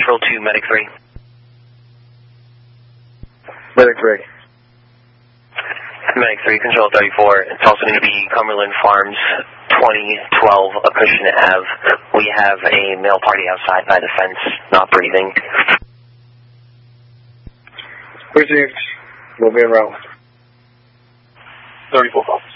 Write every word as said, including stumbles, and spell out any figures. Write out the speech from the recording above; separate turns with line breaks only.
Control two, Medic three.
Medic three.
Medic three, Control thirty-four. It's also going to be Cumberland Farms, twenty twelve Acushnet Avenue. We have a male party outside by the fence, not breathing.
Received. We'll be en route.
thirty-four Falcons.